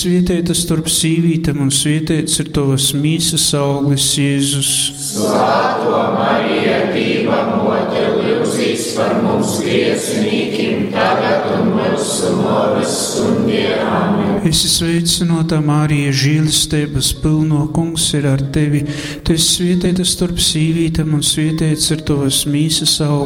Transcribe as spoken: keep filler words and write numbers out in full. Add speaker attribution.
Speaker 1: Svētītas starp sīvītēm un svētīts ir tavas mīsas auglis, Jēzus.
Speaker 2: Svētā Marija, Dieva mote, lūdzīs par mums grēciniekiem, tagad un mūsu nāves stundē. Amen.
Speaker 1: Esi sveicināta, Marija, žēlastības pilno, Kungs ir ar tevi. Tu esi svētīta starp sīvītēm un svētīts ir tavas mīsas auglis.